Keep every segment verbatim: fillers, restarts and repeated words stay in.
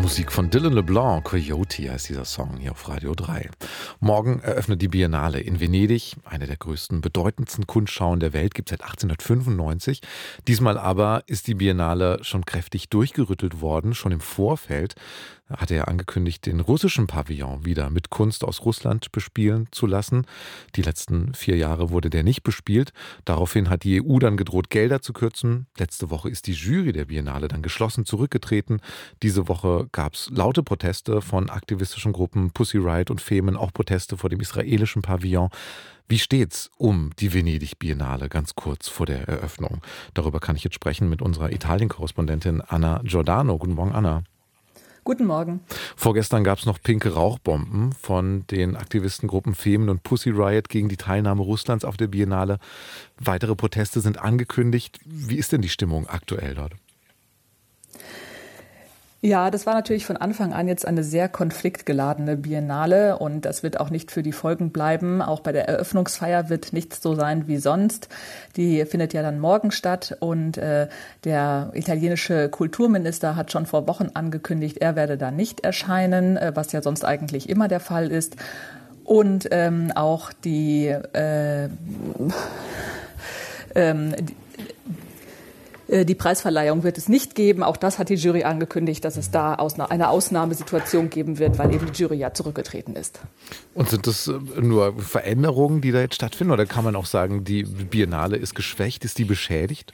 Musik von Dylan LeBlanc, Coyote heißt dieser Song hier auf Radio drei. Morgen eröffnet die Biennale in Venedig, eine der größten, bedeutendsten Kunstschauen der Welt, gibt es seit achtzehnhundertfünfundneunzig. Diesmal aber ist die Biennale schon kräftig durchgerüttelt worden, schon im Vorfeld hatte er angekündigt, den russischen Pavillon wieder mit Kunst aus Russland bespielen zu lassen. Die letzten vier Jahre wurde der nicht bespielt. Daraufhin hat die E U dann gedroht, Gelder zu kürzen. Letzte Woche ist die Jury der Biennale dann geschlossen zurückgetreten. Diese Woche gab es laute Proteste von aktivistischen Gruppen Pussy Riot und Femen, auch Proteste vor dem israelischen Pavillon. Wie steht's um die Venedig-Biennale ganz kurz vor der Eröffnung? Darüber kann ich jetzt sprechen mit unserer Italien-Korrespondentin Anna Giordano. Guten Morgen, Anna. Guten Morgen. Vorgestern gab es noch pinke Rauchbomben von den Aktivistengruppen Femen und Pussy Riot gegen die Teilnahme Russlands auf der Biennale. Weitere Proteste sind angekündigt. Wie ist denn die Stimmung aktuell dort? Ja, das war natürlich von Anfang an jetzt eine sehr konfliktgeladene Biennale und das wird auch nicht für die Folgen bleiben. Auch bei der Eröffnungsfeier wird nichts so sein wie sonst. Die findet ja dann morgen statt und äh, der italienische Kulturminister hat schon vor Wochen angekündigt, er werde da nicht erscheinen, äh, was ja sonst eigentlich immer der Fall ist. Und ähm, auch die, äh, ähm, die Die Preisverleihung wird es nicht geben. Auch das hat die Jury angekündigt, dass es da eine Ausnahmesituation geben wird, weil eben die Jury ja zurückgetreten ist. Und sind das nur Veränderungen, die da jetzt stattfinden? Oder kann man auch sagen, die Biennale ist geschwächt, ist die beschädigt?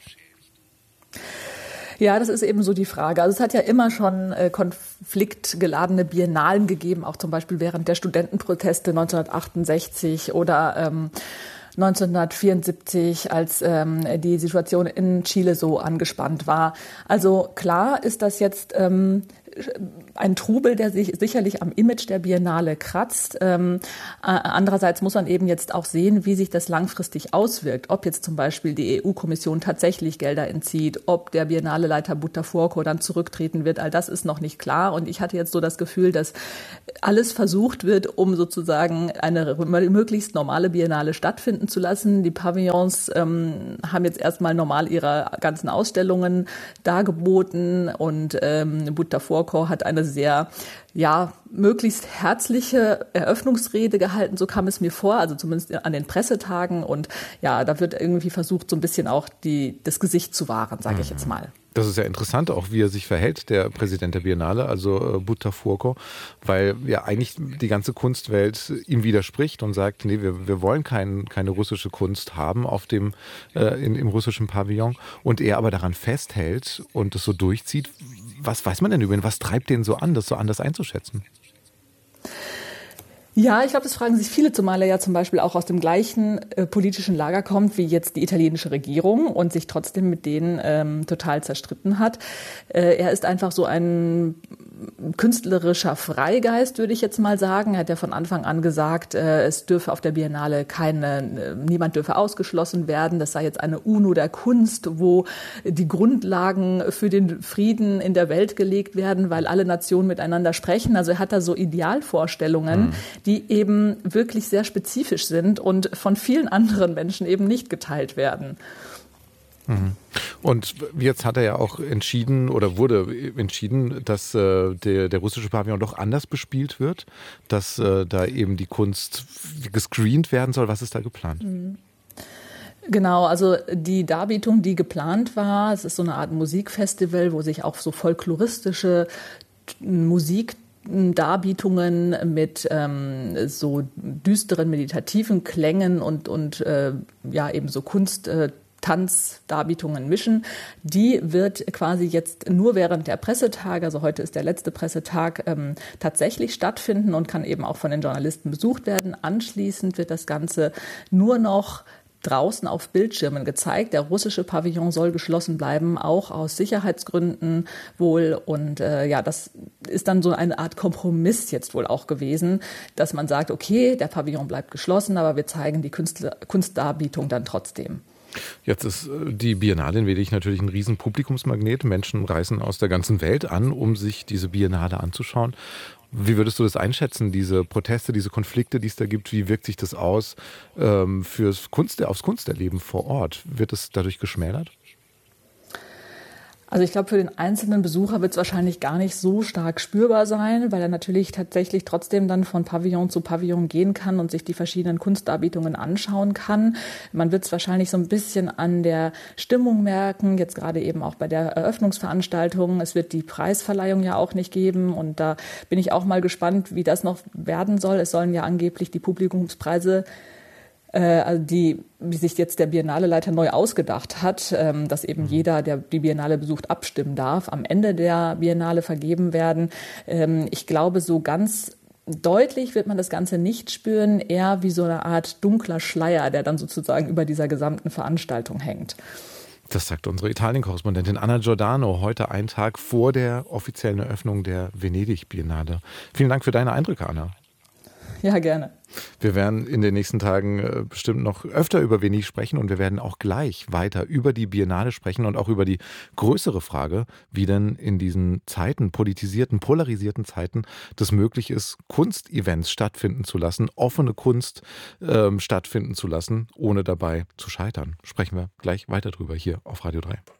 Ja, das ist eben so die Frage. Also es hat ja immer schon äh, konfliktgeladene Biennalen gegeben, auch zum Beispiel während der Studentenproteste neunzehnhundertachtundsechzig oder ähm, neunzehnhundertvierundsiebzig, als ähm, die Situation in Chile so angespannt war. Also klar ist das jetzt ähm, ein Trubel, der sich sicherlich am Image der Biennale kratzt. Ähm, andererseits muss man eben jetzt auch sehen, wie sich das langfristig auswirkt. Ob jetzt zum Beispiel die E U-Kommission tatsächlich Gelder entzieht, ob der Biennale-Leiter Buttafuoco dann zurücktreten wird, all das ist noch nicht klar. Und ich hatte jetzt so das Gefühl, dass alles versucht wird, um sozusagen eine möglichst normale Biennale stattfinden zu lassen. Die Pavillons ähm, haben jetzt erstmal normal ihre ganzen Ausstellungen dargeboten und ähm, Buttafuoco hat eine sehr, ja, möglichst herzliche Eröffnungsrede gehalten, so kam es mir vor, also zumindest an den Pressetagen. Und ja, da wird irgendwie versucht, so ein bisschen auch die, das Gesicht zu wahren, sage ich jetzt mal. Das ist ja interessant, auch wie er sich verhält, der Präsident der Biennale, also äh, Buttafuoco, weil ja eigentlich die ganze Kunstwelt ihm widerspricht und sagt, nee, wir, wir wollen kein, keine russische Kunst haben auf dem, äh, in, im russischen Pavillon, und er aber daran festhält und es so durchzieht. Was weiß man denn über ihn? Was treibt den so an, das so anders einzuschätzen? Ja, ich glaube, das fragen sich viele, zumal er ja zum Beispiel auch aus dem gleichen äh, politischen Lager kommt wie jetzt die italienische Regierung und sich trotzdem mit denen ähm, total zerstritten hat. Äh, er ist einfach so ein künstlerischer Freigeist, würde ich jetzt mal sagen. Er hat ja von Anfang an gesagt, äh, es dürfe auf der Biennale keine, äh, niemand dürfe ausgeschlossen werden. Das sei jetzt eine UNO der Kunst, wo die Grundlagen für den Frieden in der Welt gelegt werden, weil alle Nationen miteinander sprechen. Also er hat da so Idealvorstellungen, mhm. die eben wirklich sehr spezifisch sind und von vielen anderen Menschen eben nicht geteilt werden. Und jetzt hat er ja auch entschieden oder wurde entschieden, dass äh, der, der russische Pavillon doch anders bespielt wird, dass äh, da eben die Kunst gescreent werden soll. Was ist da geplant? Genau, also die Darbietung, die geplant war, es ist so eine Art Musikfestival, wo sich auch so folkloristische Musik Darbietungen mit ähm, so düsteren meditativen Klängen und, und äh, ja eben so Kunst äh, Tanzdarbietungen mischen. Die wird quasi jetzt nur während der Pressetage, also heute ist der letzte Pressetag, ähm, tatsächlich stattfinden und kann eben auch von den Journalisten besucht werden. Anschließend wird das Ganze nur noch draußen auf Bildschirmen gezeigt. Der russische Pavillon soll geschlossen bleiben, auch aus Sicherheitsgründen wohl. Und äh, ja, das ist dann so eine Art Kompromiss jetzt wohl auch gewesen, dass man sagt, okay, der Pavillon bleibt geschlossen, aber wir zeigen die Künstler, Kunstdarbietung dann trotzdem. Jetzt ist die Biennale in Venedig natürlich ein riesen Publikumsmagnet. Menschen reisen aus der ganzen Welt an, um sich diese Biennale anzuschauen. Wie würdest du das einschätzen, diese Proteste, diese Konflikte, die es da gibt? Wie wirkt sich das aus ähm, fürs Kunst, aufs Kunsterleben vor Ort? Wird es dadurch geschmälert? Also ich glaube, für den einzelnen Besucher wird es wahrscheinlich gar nicht so stark spürbar sein, weil er natürlich tatsächlich trotzdem dann von Pavillon zu Pavillon gehen kann und sich die verschiedenen Kunstdarbietungen anschauen kann. Man wird es wahrscheinlich so ein bisschen an der Stimmung merken, jetzt gerade eben auch bei der Eröffnungsveranstaltung. Es wird die Preisverleihung ja auch nicht geben und da bin ich auch mal gespannt, wie das noch werden soll. Es sollen ja angeblich die Publikumspreise Also die, wie sich jetzt der Biennale-Leiter neu ausgedacht hat, dass eben jeder, der die Biennale besucht, abstimmen darf, am Ende der Biennale vergeben werden. Ich glaube, so ganz deutlich wird man das Ganze nicht spüren, eher wie so eine Art dunkler Schleier, der dann sozusagen über dieser gesamten Veranstaltung hängt. Das sagt unsere Italien-Korrespondentin Anna Giordano heute einen Tag vor der offiziellen Eröffnung der Venedig-Biennale. Vielen Dank für deine Eindrücke, Anna. Ja, gerne. Wir werden in den nächsten Tagen bestimmt noch öfter über Venedig sprechen und wir werden auch gleich weiter über die Biennale sprechen und auch über die größere Frage, wie denn in diesen Zeiten, politisierten, polarisierten Zeiten, das möglich ist, Kunstevents stattfinden zu lassen, offene Kunst ähm, stattfinden zu lassen, ohne dabei zu scheitern. Sprechen wir gleich weiter drüber hier auf Radio drei.